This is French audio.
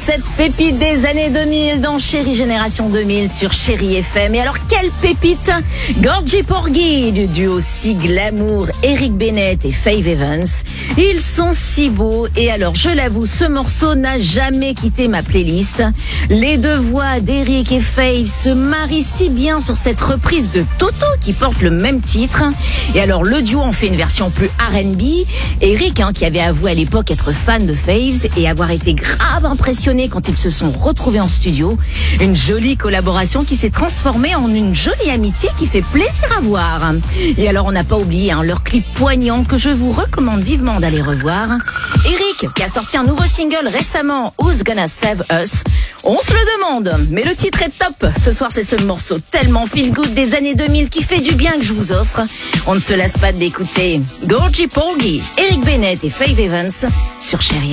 Cette pépite des années 2000 dans Chérie Génération 2000 sur Chérie FM. Et alors, quelle pépite! Georgie Porgy du duo si glamour, Eric Bennett et Faith Evans. Ils sont si beaux et alors, je l'avoue, ce morceau n'a jamais quitté ma playlist. Les deux voix d'Eric et Faith se marient si bien sur cette reprise de Toto qui porte le même titre. Et alors, le duo en fait une version plus R&B. Eric, qui avait avoué à l'époque être fan de Faith et avoir été grave impressionné quand ils se sont retrouvés en studio. Une jolie collaboration qui s'est transformée en une jolie amitié qui fait plaisir à voir. Et alors, on n'a pas oublié leur clip poignant que je vous recommande vivement d'aller revoir. Eric, qui a sorti un nouveau single récemment, Who's Gonna Save Us? On se le demande, mais le titre est top. Ce soir, c'est ce morceau tellement feel good des années 2000 qui fait du bien que je vous offre. On ne se lasse pas de l'écouter. Georgie Porgy, Eric Bennett et Faith Evans sur Chérie.